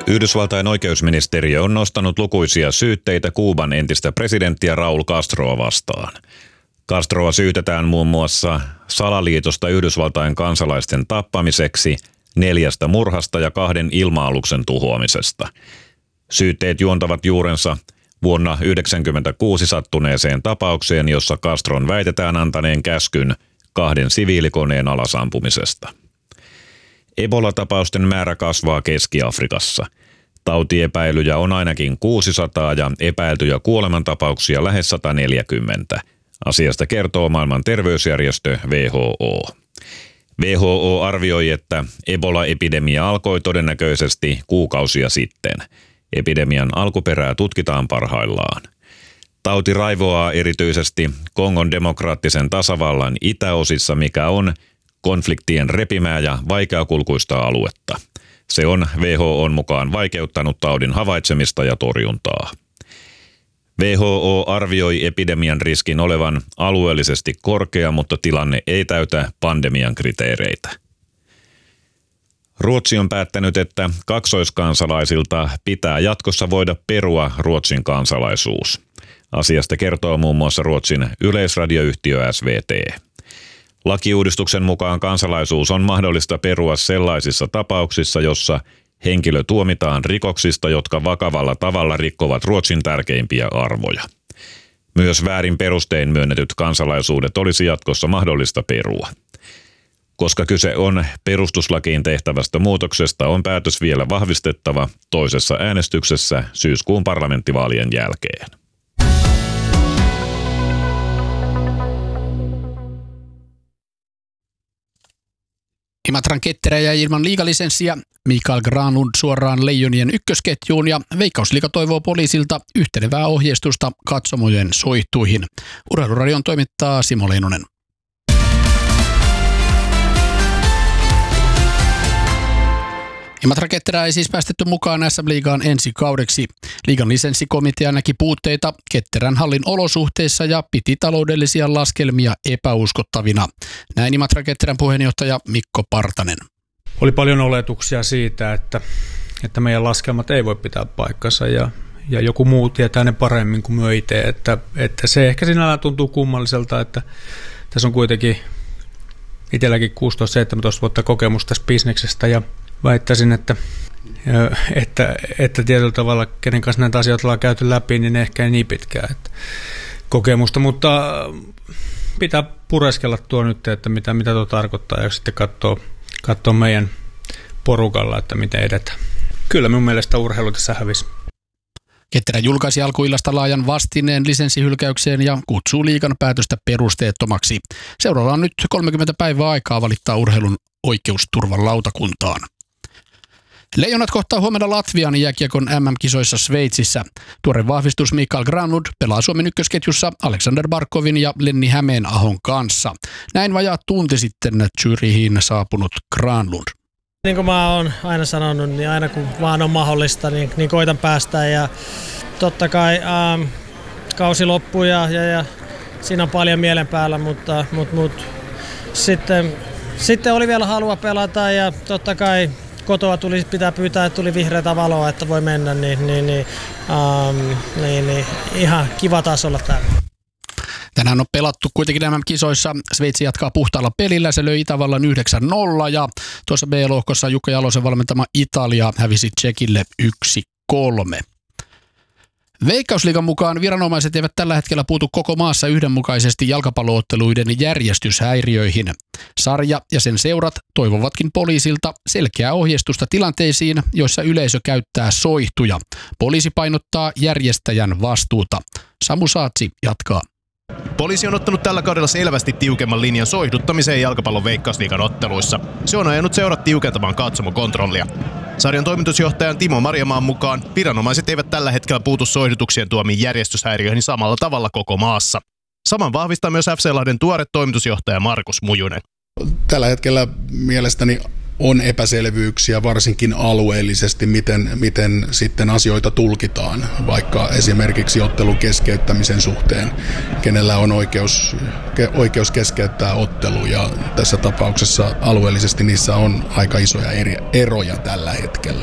Yhdysvaltain oikeusministeriö on nostanut lukuisia syytteitä Kuuban entistä presidenttiä Raúl Castroa vastaan. Castroa syytetään muun muassa salaliitosta Yhdysvaltain kansalaisten tappamiseksi, 4 murhasta ja 2 ilma-aluksen tuhoamisesta. Syytteet juontavat juurensa vuonna 1996 sattuneeseen tapaukseen, jossa Castron väitetään antaneen käskyn 2 siviilikoneen alasampumisesta. Ebola-tapausten määrä kasvaa Keski-Afrikassa. Tautiepäilyjä on ainakin 600 ja epäiltyjä kuolemantapauksia lähes 140. Asiasta kertoo maailman terveysjärjestö WHO. WHO arvioi, että Ebola-epidemia alkoi todennäköisesti kuukausia sitten. Epidemian alkuperää tutkitaan parhaillaan. Tauti raivoaa erityisesti Kongon demokraattisen tasavallan itäosissa, mikä on konfliktien repimää ja vaikeakulkuista aluetta. Se on WHO:n mukaan vaikeuttanut taudin havaitsemista ja torjuntaa. WHO arvioi epidemian riskin olevan alueellisesti korkea, mutta tilanne ei täytä pandemian kriteereitä. Ruotsi on päättänyt, että kaksoiskansalaisilta pitää jatkossa voida perua Ruotsin kansalaisuus. Asiasta kertoo muun muassa Ruotsin yleisradioyhtiö SVT. Lakiuudistuksen mukaan kansalaisuus on mahdollista perua sellaisissa tapauksissa, jossa henkilö tuomitaan rikoksista, jotka vakavalla tavalla rikkovat Ruotsin tärkeimpiä arvoja. Myös väärin perustein myönnetyt kansalaisuudet olisi jatkossa mahdollista perua. Koska kyse on perustuslakiin tehtävästä muutoksesta, on päätös vielä vahvistettava toisessa äänestyksessä syyskuun parlamenttivaalien jälkeen. Imatran ketterä jäi ilman liigalisenssiä, Mikael Granlund suoraan Leijonien ykkösketjuun ja Veikkausliiga toivoo poliisilta yhtenevää ohjeistusta katsomojen soihtuihin. Urheiluradion toimittaa Simo Leinonen. Imatra ketterää ei siis päästetty mukaan SM-liigaan ensi kaudeksi. Liigan lisenssikomitea näki puutteita ketterän hallin olosuhteissa ja piti taloudellisia laskelmia epäuskottavina. Näin Imatra ketterän puheenjohtaja Mikko Partanen. Oli paljon oletuksia siitä, että meidän laskelmat ei voi pitää paikkansa ja joku muu tietää ne paremmin kuin me itse. Että se ehkä sinällään tuntuu kummalliselta, että tässä on kuitenkin itselläkin 16-17 vuotta kokemusta tästä bisneksestä ja väittäisin, että tietyllä tavalla, kenen kanssa näitä asioita ollaan käyty läpi, niin ehkä ei niin pitkään kokemusta, mutta pitää pureskella tuo nyt, että mitä tuo tarkoittaa ja sitten katsoa meidän porukalla, että miten edetään. Kyllä minun mielestä urheilu tässä hävisi. Ketterä julkaisi alkuillasta laajan vastineen lisenssihylkäykseen ja kutsuu liigan päätöstä perusteettomaksi. Seuraavalla on nyt 30 päivää aikaa valittaa urheilun oikeusturvan lautakuntaan. Leijonat kohtaa huomenna Latvian jääkiekon MM-kisoissa Sveitsissä. Tuore vahvistus Mikael Granlund pelaa Suomen ykkösketjussa Alexander Barkovin ja Lenni Hämeenahon kanssa. Näin vajaa tunti sitten Zürichiin saapunut Granlund. Niin kuin mä oon aina sanonut, niin aina kun vaan on mahdollista, niin koitan päästä. Ja totta kai kausi loppuu ja siinä on paljon mielen päällä, mutta sitten oli vielä halua pelata ja totta kai kotoa pitää pyytää, että tuli vihreätä valoa, että voi mennä, niin ihan kiva taas olla täällä. Tänään on pelattu kuitenkin MM-kisoissa. Sveitsi jatkaa puhtaalla pelillä. Se löi Itävallan 9-0 ja tuossa B-lohkossa Jukka Jalosen valmentama Italia hävisi Tšekille 1-3. Veikkausliigan mukaan viranomaiset eivät tällä hetkellä puutu koko maassa yhdenmukaisesti jalkapallootteluiden järjestyshäiriöihin. Sarja ja sen seurat toivovatkin poliisilta selkeää ohjeistusta tilanteisiin, joissa yleisö käyttää soihtuja. Poliisi painottaa järjestäjän vastuuta. Samu Saatsi jatkaa. Poliisi on ottanut tällä kaudella selvästi tiukemman linjan soihduttamiseen jalkapallon Veikkausliigan otteluissa. Se on ajanut seurat tiukentamaan katsomokontrollia. Sarjan toimitusjohtajan Timo Marjamaan mukaan viranomaiset eivät tällä hetkellä puutu soihdutuksien tuomiin järjestyshäiriöihin samalla tavalla koko maassa. Saman vahvistaa myös FC Lahden tuore toimitusjohtaja Markus Mujunen. Tällä hetkellä mielestäni on epäselvyyksiä varsinkin alueellisesti, miten sitten asioita tulkitaan, vaikka esimerkiksi ottelun keskeyttämisen suhteen, kenellä on oikeus keskeyttää ottelu, ja tässä tapauksessa alueellisesti niissä on aika isoja eroja tällä hetkellä.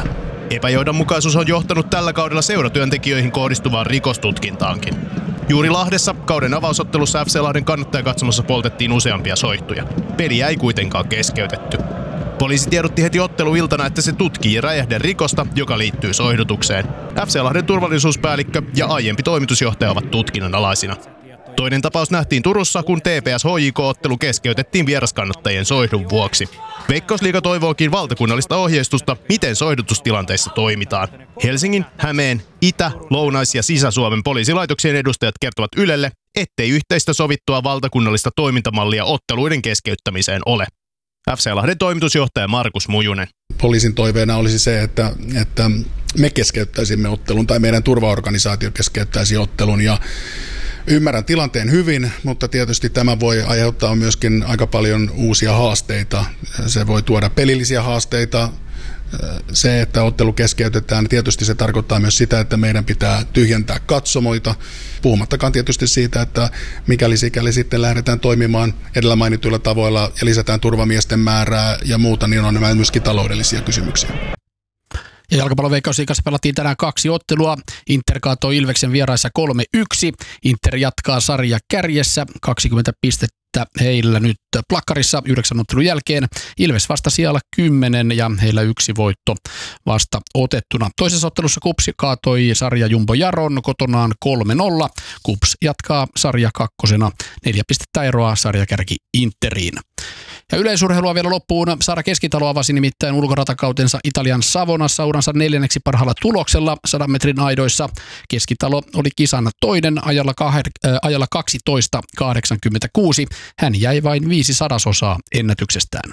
Epäjohdonmukaisuus on johtanut tällä kaudella seuratyöntekijöihin kohdistuvaan rikostutkintaankin. Juuri Lahdessa kauden avausottelussa FC Lahden kannattajakatsomossa poltettiin useampia soihtuja. Peliä ei kuitenkaan keskeytetty. Poliisi tiedotti heti otteluiltana, että se tutkii räjähderikosta, joka liittyy soihdutukseen. FC Lahden turvallisuuspäällikkö ja aiempi toimitusjohtaja ovat tutkinnan alaisina. Toinen tapaus nähtiin Turussa, kun TPS-HJK-ottelu keskeytettiin vieraskannattajien soihdun vuoksi. Veikkausliiga toivookin valtakunnallista ohjeistusta, miten soihdutustilanteissa toimitaan. Helsingin, Hämeen, Itä-, Lounais- ja Sisä-Suomen poliisilaitoksien edustajat kertovat Ylelle, ettei yhteistä sovittua valtakunnallista toimintamallia otteluiden keskeyttämiseen ole. FC Lahden toimitusjohtaja Markus Mujunen. Poliisin toiveena olisi se, että me keskeyttäisimme ottelun tai meidän turvaorganisaatio keskeyttäisi ottelun ja ymmärrän tilanteen hyvin, mutta tietysti tämä voi aiheuttaa myöskin aika paljon uusia haasteita. Se voi tuoda pelillisiä haasteita. Se, että ottelu keskeytetään, tietysti se tarkoittaa myös sitä, että meidän pitää tyhjentää katsomoita. Puhumattakaan tietysti siitä, että sikäli sitten lähdetään toimimaan edellä mainituilla tavoilla ja lisätään turvamiesten määrää ja muuta, niin on nämä myöskin taloudellisia kysymyksiä. Ja jalkapallon Veikkausliigassa pelattiin tänään 2 ottelua. Inter kaatoi Ilveksen vieraissa 3-1. Inter jatkaa sarja kärjessä 20 pistettä heillä nyt plakkarissa 9 ottelun jälkeen. Ilves vasta siellä 10 ja heillä 1 voitto vasta otettuna. Toisessa ottelussa KuPS kaatoi sarja Jumbo Jaron kotonaan 3-0. KuPS jatkaa sarja 2. 4 pistettä eroa sarjakärki Interiin. Ja yleisurheilua vielä loppuun. Saara Keskitalo avasi nimittäin ulkoratakautensa Italian Savonassa uransa 4. parhaalla tuloksella 100 metrin aidoissa. Keskitalo oli kisan toinen ajalla 12.86. Hän jäi vain 0,05 ennätyksestään.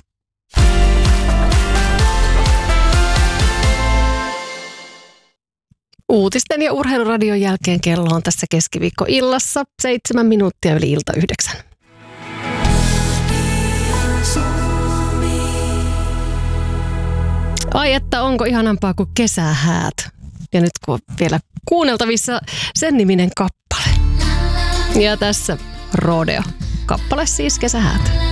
Uutisten ja urheiluradion jälkeen kello on tässä keskiviikkoillassa 7 minuuttia yli ilta 9. Ai että onko ihanampaa kuin kesähäät. Ja nyt kun on vielä kuunneltavissa sen niminen kappale. Ja tässä Rodeo. Kappale siis Kesähäät.